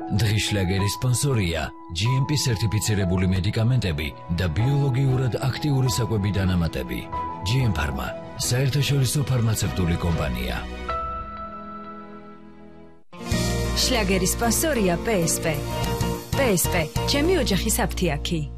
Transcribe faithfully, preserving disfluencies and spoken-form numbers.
დღის შლაგერის სპონსორია ჯი ემ პი სერტიფიცირებული მედიკამენტები და ბიოლოგიურად აქტიური საკვები დანამატები. ჯი ემ Pharma, საერთაშორისო ფარმაცევტული კომპანია. შლაგერის სპონსორია პე ეს პე. პე ეს პე, ჩემი ოჯახის აფთიაქი.